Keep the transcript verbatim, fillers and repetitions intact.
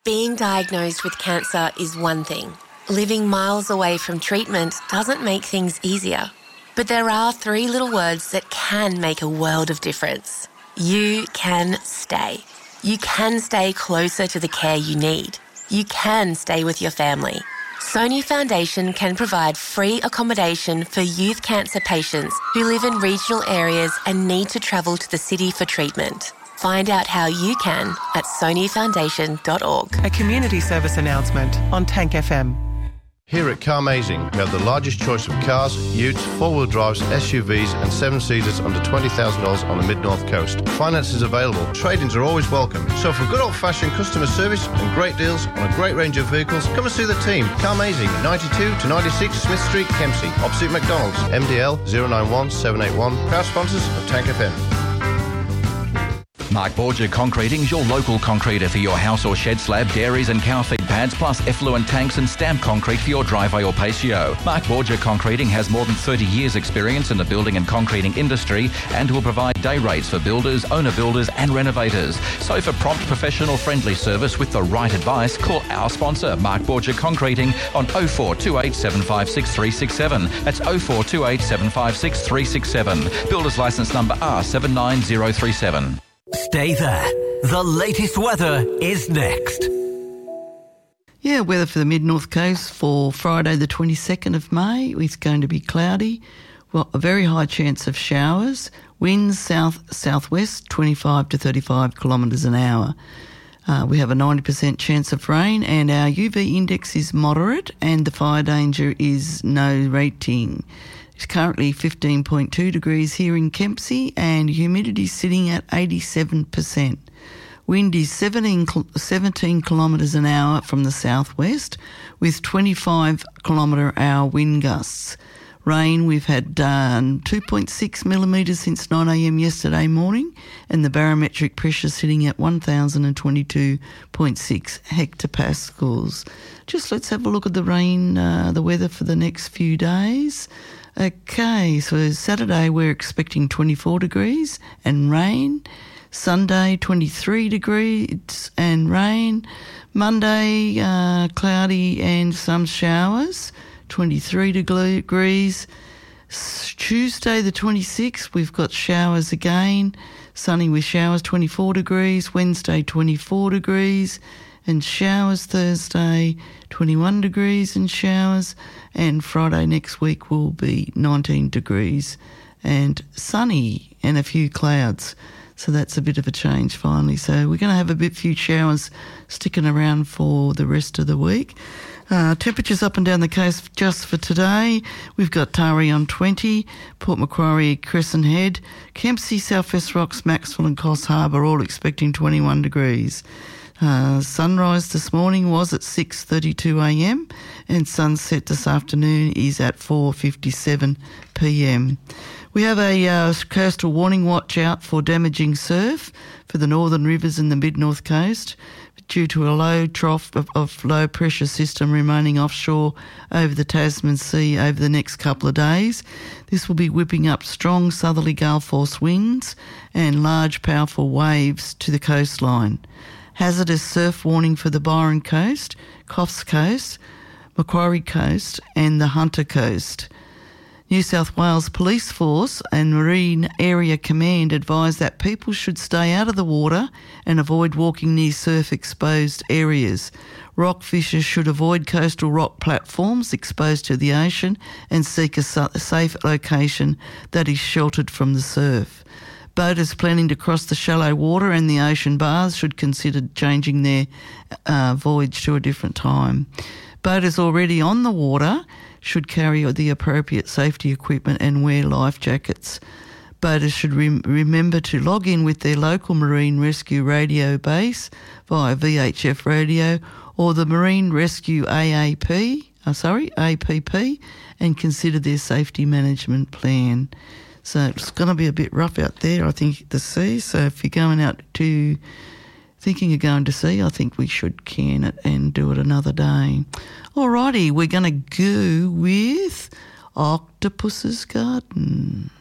Being diagnosed with cancer is one thing. Living miles away from treatment doesn't make things easier. But there are three little words that can make a world of difference. You can stay. You can stay closer to the care you need. You can stay with your family. Sony Foundation can provide free accommodation for youth cancer patients who live in regional areas and need to travel to the city for treatment. Find out how you can at sony foundation dot org. A community service announcement on Tank F M. Here at Carmazing, we have the largest choice of cars, utes, four-wheel drives, S U Vs and seven-seaters under twenty thousand dollars on the mid-north coast. Finance is available. Trade-ins are always welcome. So for good old-fashioned customer service and great deals on a great range of vehicles, come and see the team. Carmazing, ninety-two to ninety-six Smith Street, Kempsey, opposite McDonald's. M D L zero nine one seven eight one. Proud sponsors of Tank F M. Mark Borgia Concreting is your local concreter for your house or shed slab, dairies and cow feed pads, plus effluent tanks and stamped concrete for your driveway or patio. Mark Borgia Concreting has more than thirty years experience in the building and concreting industry and will provide day rates for builders, owner builders and renovators. So for prompt, professional, friendly service with the right advice, call our sponsor, Mark Borgia Concreting, on oh four two eight seven five six three six seven. That's oh four two eight seven five six three six seven. Builder's licence number R seven nine zero three seven. Stay there. The latest weather is next. Yeah, weather for the mid-north coast for Friday the twenty-second of May. It's going to be cloudy. Well, a very high chance of showers. Winds south-southwest, twenty-five to thirty-five kilometres an hour. Uh, we have a ninety percent chance of rain and our U V index is moderate and the fire danger is no rating. It's currently fifteen point two degrees here in Kempsey and humidity sitting at eighty-seven percent. Wind is seventeen, seventeen kilometres an hour from the southwest with twenty-five kilometre hour wind gusts. Rain, we've had um, two point six millimetres since nine a m yesterday morning and the barometric pressure sitting at one thousand twenty-two point six hectopascals. Just let's have a look at the rain, uh, the weather for the next few days. Okay, so Saturday we're expecting twenty-four degrees and rain. Sunday twenty-three degrees and rain. Monday uh, cloudy and some showers, twenty-three degrees. Tuesday the twenty-sixth we've got showers again, sunny with showers, twenty-four degrees. Wednesday twenty-four degrees and showers. Thursday twenty-one degrees and showers. And Friday next week will be nineteen degrees and sunny and a few clouds. So that's a bit of a change finally. So we're going to have a bit few showers sticking around for the rest of the week. Uh, temperatures up and down the coast just for today. We've got Taree on twenty, Port Macquarie, Crescent Head, Kempsey, South West Rocks, Maxwell and Coffs Harbour all expecting twenty-one degrees. Uh, sunrise this morning was at six thirty-two a m and sunset this afternoon is at four fifty-seven p m. We have a uh, coastal warning watch out for damaging surf for the northern rivers and the mid-north coast due to a low trough of, of low pressure system remaining offshore over the Tasman Sea over the next couple of days. This will be whipping up strong southerly gale force winds and large powerful waves to the coastline. Hazardous surf warning for the Byron Coast, Coffs Coast, Macquarie Coast and the Hunter Coast. New South Wales Police Force and Marine Area Command advise that people should stay out of the water and avoid walking near surf-exposed areas. Rock fishers should avoid coastal rock platforms exposed to the ocean and seek a safe location that is sheltered from the surf. Boaters planning to cross the shallow water and the ocean bars should consider changing their uh, voyage to a different time. Boaters already on the water should carry the appropriate safety equipment and wear life jackets. Boaters should rem- remember to log in with their local Marine Rescue radio base via V H F radio or the Marine Rescue A A P, uh, sorry, A P P, and consider their safety management plan. So it's going to be a bit rough out there, I think, at the sea. So if you're going out to, thinking of going to sea, I think we should can it and do it another day. Alrighty, we're going to go with Octopus's Garden.